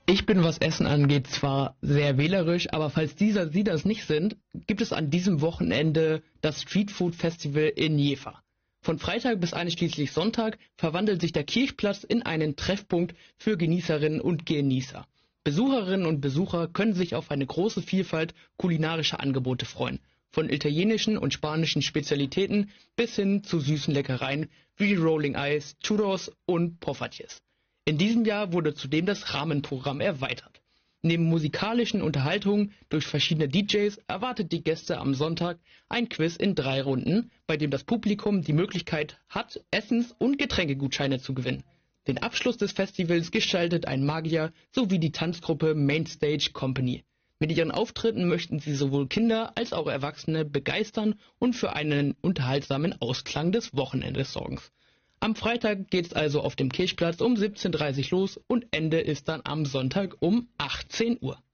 Ich bin, was Essen angeht, zwar sehr wählerisch, aber falls Sie das nicht sind, gibt es an diesem Wochenende das Street Food Festival in Jever. Von Freitag bis einschließlich Sonntag verwandelt sich der Kirchplatz in einen Treffpunkt für Genießerinnen und Genießer. Besucherinnen und Besucher können sich auf eine große Vielfalt kulinarischer Angebote freuen. Von italienischen und spanischen Spezialitäten bis hin zu süßen Leckereien wie Rolling Eyes, Churros und Poffertjes. In diesem Jahr wurde zudem das Rahmenprogramm erweitert. Neben musikalischen Unterhaltungen durch verschiedene DJs erwartet die Gäste am Sonntag ein Quiz in 3 Runden, bei dem das Publikum die Möglichkeit hat, Essens- und Getränkegutscheine zu gewinnen. Den Abschluss des Festivals gestaltet ein Magier sowie die Tanzgruppe Mainstage Company. Mit ihren Auftritten möchten sie sowohl Kinder als auch Erwachsene begeistern und für einen unterhaltsamen Ausklang des Wochenendes sorgen. Am Freitag geht's also auf dem Kirchplatz um 17:30 Uhr los und Ende ist dann am Sonntag um 18 Uhr.